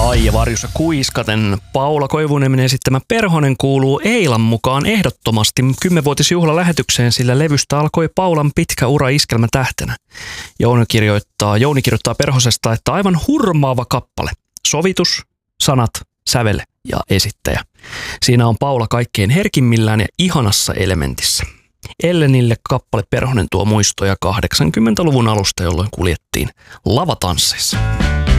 Ja varjossa kuiskaten Paula Koivuniemen esittämä Perhonen kuuluu Eilan mukaan ehdottomasti 10-vuotisjuhlalähetykseen, sillä levystä alkoi Paulan pitkä ura iskelmätähtenä. Jouni kirjoittaa Perhosesta, että aivan hurmaava kappale. Sovitus, sanat, sävel ja esittäjä. Siinä on Paula kaikkein herkimmillään ja ihanassa elementissä. Ellenille kappale Perhonen tuo muistoja 80-luvun alusta, jolloin kuljettiin lavatansseissa.